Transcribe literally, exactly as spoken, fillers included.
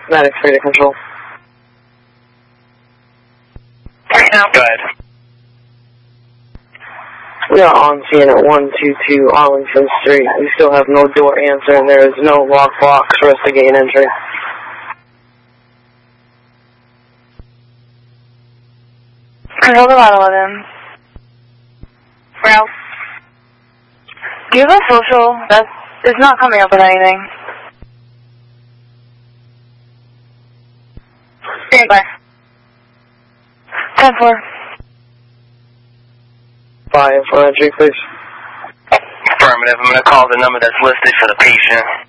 Medic three to control. Right now. Go ahead. We are on scene at one two two Arlington Street. We still have no door answer and there is no lock box for us to gain entry. Control to line eleven. Well, do you have a social? That's, it's not coming up with anything. Stand by. ten four. Five for entry, please. Affirmative. I'm going to call the number that's listed for the patient.